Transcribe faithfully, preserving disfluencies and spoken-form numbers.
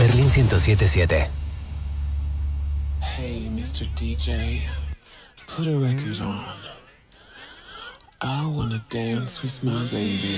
Berlín ciento siete punto siete. Hey, mister D J, put a record on. I wanna dance with my baby.